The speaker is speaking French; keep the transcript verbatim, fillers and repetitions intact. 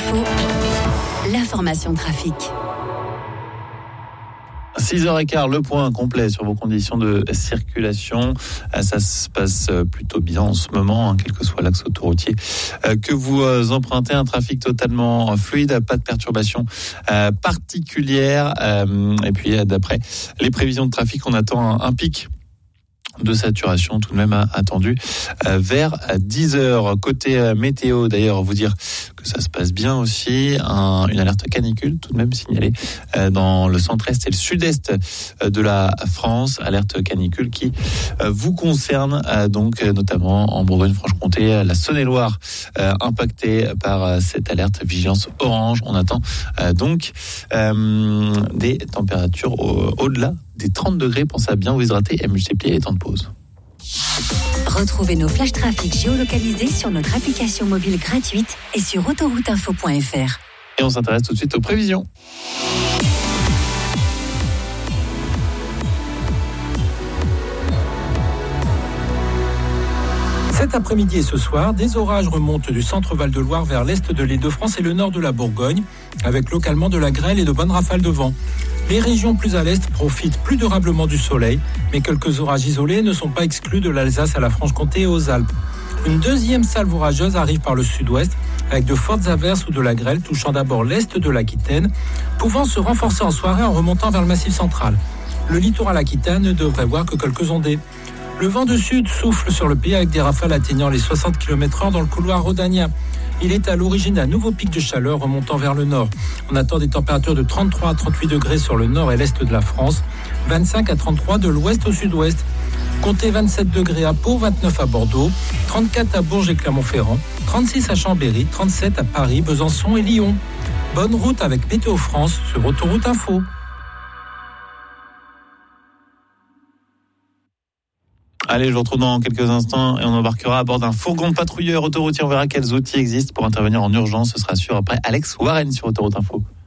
Info, l'information trafic. six heures quinze, le point complet sur vos conditions de circulation. Ça se passe plutôt bien en ce moment, hein, quel que soit l'axe autoroutier que vous empruntez. Un trafic totalement fluide, pas de perturbations euh, particulières. Euh, et puis, d'après les prévisions de trafic, on attend un, un pic de saturation tout de même attendu euh, vers dix heures. Côté euh, météo, d'ailleurs, vous dire que ça se passe bien aussi. Un, une alerte canicule tout de même signalée euh, dans le centre-est et le sud-est de la France. Alerte canicule qui euh, vous concerne euh, donc euh, notamment en Bourgogne-Franche-Comté, la Saône-et-Loire euh, impactée par euh, cette alerte vigilance orange. On attend euh, donc euh, des températures au, au-delà des trente degrés. Pensez à bien vous hydrater et à multiplier les temps de pause. Retrouvez nos flash trafic géolocalisés sur notre application mobile gratuite et sur autoroute info point f r. Et on s'intéresse tout de suite aux prévisions. Cet après-midi et ce soir, des orages remontent du centre Val-de-Loire vers l'est de l'Île-de-France et le nord de la Bourgogne, avec localement de la grêle et de bonnes rafales de vent. Les régions plus à l'est profitent plus durablement du soleil, mais quelques orages isolés ne sont pas exclus de l'Alsace à la Franche-Comté et aux Alpes. Une deuxième salve orageuse arrive par le sud-ouest, avec de fortes averses ou de la grêle touchant d'abord l'est de l'Aquitaine, pouvant se renforcer en soirée en remontant vers le Massif central. Le littoral aquitaine ne devrait voir que quelques ondées. Le vent de sud souffle sur le pays avec des rafales atteignant les soixante kilomètres heure dans le couloir rhodanien. Il est à l'origine d'un nouveau pic de chaleur remontant vers le nord. On attend des températures de trente-trois à trente-huit degrés sur le nord et l'est de la France, vingt-cinq à trente-trois de l'ouest au sud-ouest. Comptez vingt-sept degrés à Pau, vingt-neuf à Bordeaux, trente-quatre à Bourges et Clermont-Ferrand, trente-six à Chambéry, trente-sept à Paris, Besançon et Lyon. Bonne route avec Météo France sur Autoroute Info. Allez, je vous retrouve dans quelques instants et on embarquera à bord d'un fourgon de patrouilleur autoroutier. On verra quels outils existent pour intervenir en urgence. Ce sera sûr après Alex Warren sur Autoroute Info.